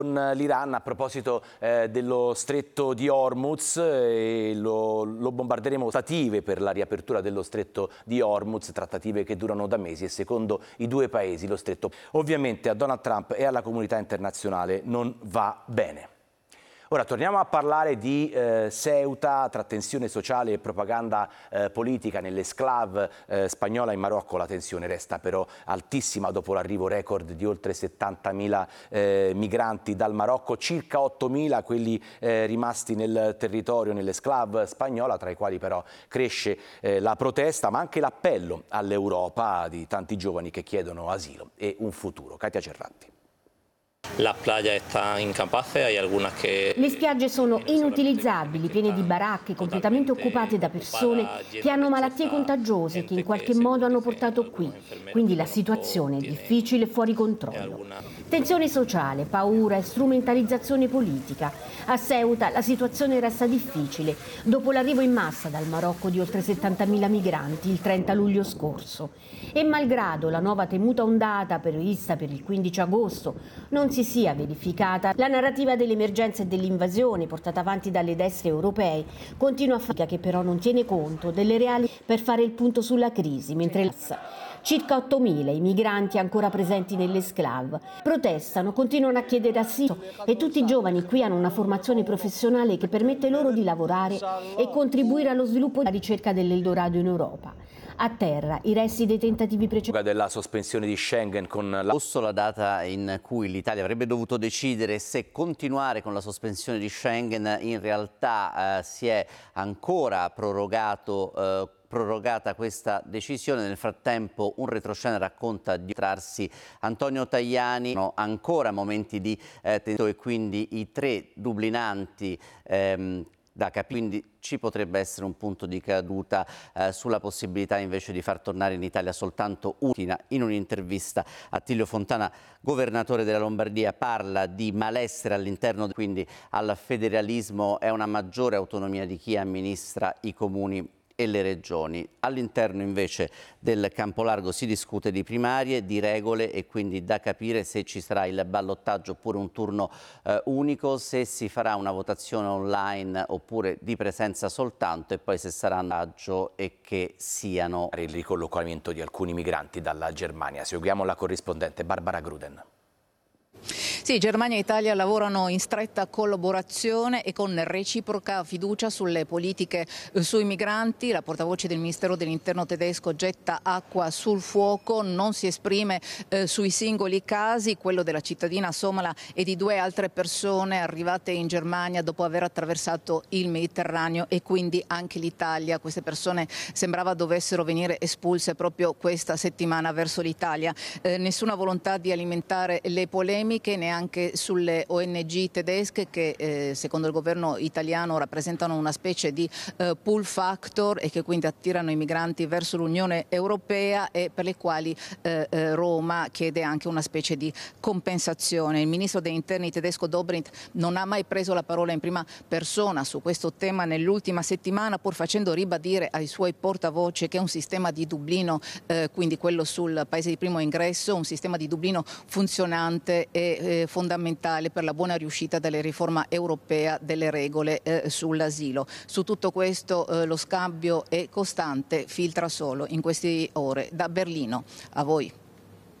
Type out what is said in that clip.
Con l'Iran a proposito dello stretto di Hormuz lo bombarderemo. Trattative per la riapertura dello stretto di Hormuz, trattative che durano da mesi e secondo i due paesi lo stretto ovviamente a Donald Trump e alla comunità internazionale non va bene. Ora torniamo a parlare di Ceuta, tra tensione sociale e propaganda politica nell'esclave spagnola in Marocco. La tensione resta però altissima dopo l'arrivo record di oltre 70.000 migranti dal Marocco, circa 8.000 quelli rimasti nel territorio nell'esclave spagnola, tra i quali però cresce la protesta ma anche l'appello all'Europa di tanti giovani che chiedono asilo e un futuro. Katia Cerratti. La playa está incapaz, hay algunas que... Le spiagge sono inutilizzabili, piene di baracche completamente occupate da persone che hanno malattie contagiose che in qualche modo hanno portato qui. Quindi la situazione è difficile e fuori controllo. Tensione sociale, paura e strumentalizzazione politica. A Ceuta la situazione resta difficile dopo l'arrivo in massa dal Marocco di oltre 70.000 migranti il 30 luglio scorso. E malgrado la nuova temuta ondata prevista per il 15 agosto non si sia verificata, la narrativa dell'emergenza e dell'invasione portata avanti dalle destre europee continua a fare che però non tiene conto delle reali per fare il punto sulla crisi, mentre circa 8.000 i migranti ancora presenti nell'esclave protestano, continuano a chiedere asilo e tutti i giovani qui hanno una formazione professionale che permette loro di lavorare e contribuire allo sviluppo e alla ricerca dell'Eldorado in Europa. A terra i resti dei tentativi precedenti della sospensione di Schengen con la data in cui l'Italia avrebbe dovuto decidere se continuare con la sospensione di Schengen, in realtà si è ancora prorogata questa decisione. Nel frattempo un retroscena racconta di trarsi Antonio Tajani, ancora momenti di tensione e quindi i tre dublinanti da capire, quindi ci potrebbe essere un punto di caduta sulla possibilità invece di far tornare in Italia soltanto una. In un'intervista Attilio Fontana, governatore della Lombardia, parla di malessere all'interno, quindi al federalismo e una maggiore autonomia di chi amministra i comuni e le regioni. All'interno invece del campo largo si discute di primarie, di regole e quindi da capire se ci sarà il ballottaggio oppure un turno unico, se si farà una votazione online oppure di presenza soltanto e poi se sarà un vantaggio e che siano il ricollocamento di alcuni migranti dalla Germania. Seguiamo la corrispondente Barbara Gruden. Sì, Germania e Italia lavorano in stretta collaborazione e con reciproca fiducia sulle politiche sui migranti. La portavoce del Ministero dell'Interno tedesco getta acqua sul fuoco, non si esprime sui singoli casi, quello della cittadina somala e di due altre persone arrivate in Germania dopo aver attraversato il Mediterraneo e quindi anche l'Italia. Queste persone sembrava dovessero venire espulse proprio questa settimana verso l'Italia. Nessuna volontà di alimentare le polemiche, neanche sulle ONG tedesche che secondo il governo italiano rappresentano una specie di pull factor e che quindi attirano i migranti verso l'Unione Europea e per le quali Roma chiede anche una specie di compensazione. Il ministro degli interni tedesco Dobrindt non ha mai preso la parola in prima persona su questo tema nell'ultima settimana, pur facendo ribadire ai suoi portavoce che un sistema di Dublino, quindi quello sul paese di primo ingresso, un sistema di Dublino funzionante è fondamentale per la buona riuscita della riforma europea delle regole sull'asilo. Su tutto questo lo scambio è costante, filtra solo in queste ore da Berlino. A voi.